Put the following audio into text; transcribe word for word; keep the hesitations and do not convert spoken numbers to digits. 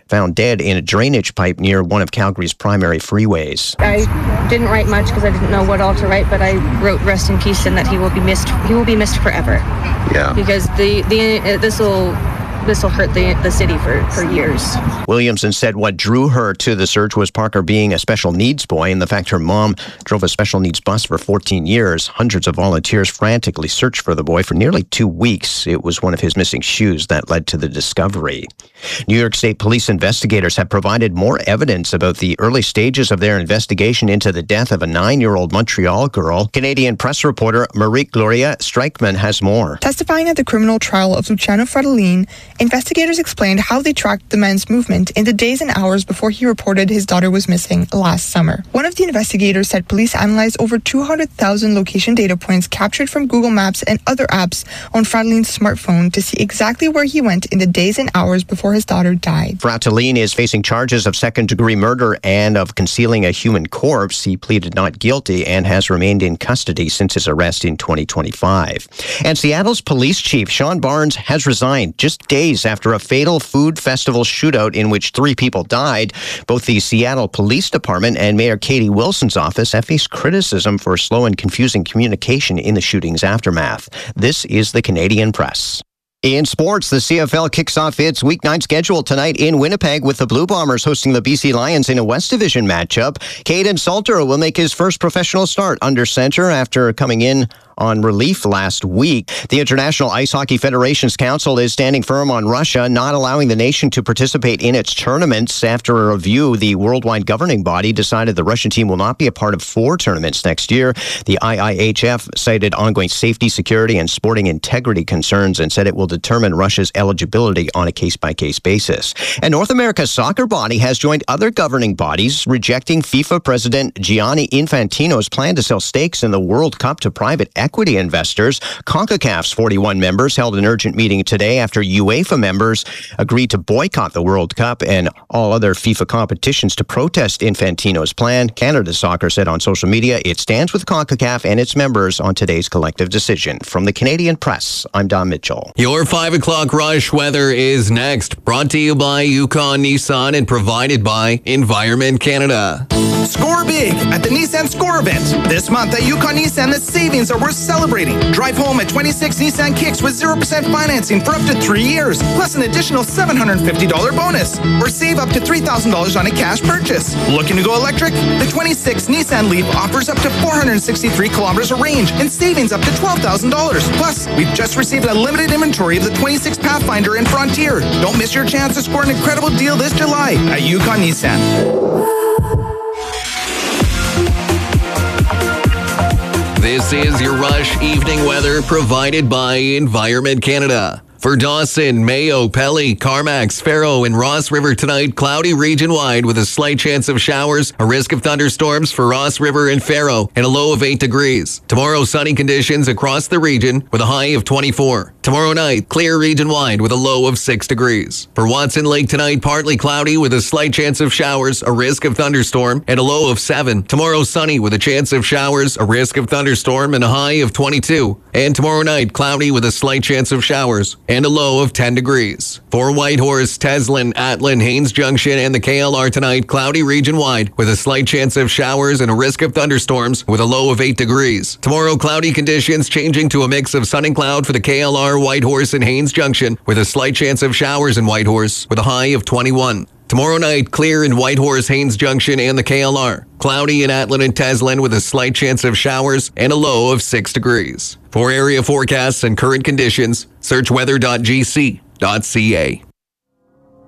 found dead in a drainage pipe near one of Calgary's primary freeways. I didn't write much because I didn't know what all to write, but I wrote rest in peace and that he will be missed. He will be missed forever. Yeah. Because the the uh, this will this will hurt the the city for, for years. Williamson said what drew her to the search was Parker being a special needs boy and the fact her mom drove a special needs bus for fourteen years. Hundreds of volunteers frantically searched for the boy for nearly two weeks. It was one of his missing shoes that led to the discovery. New York State police investigators have provided more evidence about the early stages of their investigation into the death of a nine-year-old Montreal girl. Canadian press reporter Marie-Gloria Streichman has more. Testifying at the criminal trial of Luciano Fratellin, investigators explained how they tracked the man's movement in the days and hours before he reported his daughter was missing last summer. One of the investigators said police analyzed over two hundred thousand location data points captured from Google Maps and other apps on Fratellin's smartphone to see exactly where he went in the days and hours before his daughter died. Fratellin is facing charges of second-degree murder and of concealing a human corpse. He pleaded not guilty and has remained in custody since his arrest in twenty twenty-five. And Seattle's police chief, Sean Barnes, has resigned just days after a fatal food festival shootout in which three people died. Both the Seattle Police Department and Mayor Katie Wilson's office have faced criticism for slow and confusing communication in the shooting's aftermath. This is the Canadian Press. In sports, the C F L kicks off its weeknight schedule tonight in Winnipeg with the Blue Bombers hosting the B C Lions in a West Division matchup. Caden Salter will make his first professional start under center after coming in on relief last week. The International Ice Hockey Federation's council is standing firm on Russia not allowing the nation to participate in its tournaments. After a review, the worldwide governing body decided the Russian team will not be a part of four tournaments next year. The I I H F cited ongoing safety, security, and sporting integrity concerns and said it will determine Russia's eligibility on a case-by-case basis. And North America's soccer body has joined other governing bodies rejecting FIFA President Gianni Infantino's plan to sell stakes in the World Cup to private equity investors. CONCACAF's forty-one members held an urgent meeting today after UEFA members agreed to boycott the World Cup and all other FIFA competitions to protest Infantino's plan. Canada Soccer said on social media it stands with CONCACAF and its members on today's collective decision. From the Canadian Press, I'm Don Mitchell. Your five o'clock rush weather is next. Brought to you by Yukon Nissan and provided by Environment Canada. Score big at the Nissan Score event. This month at Yukon Nissan, the savings are worth celebrating. Drive home at twenty-six Nissan Kicks with zero percent financing for up to three years, plus an additional seven hundred fifty dollars bonus. Or save up to three thousand dollars on a cash purchase. Looking to go electric? The twenty-six Nissan Leaf offers up to four hundred sixty-three kilometers of range and savings up to twelve thousand dollars. Plus, we've just received a limited inventory of the twenty-six Pathfinder and Frontier. Don't miss your chance to score an incredible deal this July at Yukon Nissan. This is your Rush evening weather provided by Environment Canada. For Dawson, Mayo, Pelly, Carmax, Faro, and Ross River tonight, cloudy region-wide with a slight chance of showers, a risk of thunderstorms for Ross River and Faro, and a low of eight degrees. Tomorrow, sunny conditions across the region with a high of twenty-four. Tomorrow night, clear region-wide with a low of six degrees. For Watson Lake tonight, partly cloudy with a slight chance of showers, a risk of thunderstorm, and a low of seven. Tomorrow, sunny with a chance of showers, a risk of thunderstorm, and a high of twenty-two. And tomorrow night, cloudy with a slight chance of showers and a low of ten degrees. For Whitehorse, Teslin, Atlin, Haines Junction, and the K L R tonight, cloudy region-wide with a slight chance of showers and a risk of thunderstorms with a low of eight degrees. Tomorrow, cloudy conditions changing to a mix of sun and cloud for the K L R, Whitehorse, and Haines Junction with a slight chance of showers in Whitehorse with a high of twenty-one. Tomorrow night, clear in Whitehorse, Haines Junction, and the K L R. Cloudy in Atlin and Teslin with a slight chance of showers and a low of six degrees. For area forecasts and current conditions, search weather dot g c dot c a.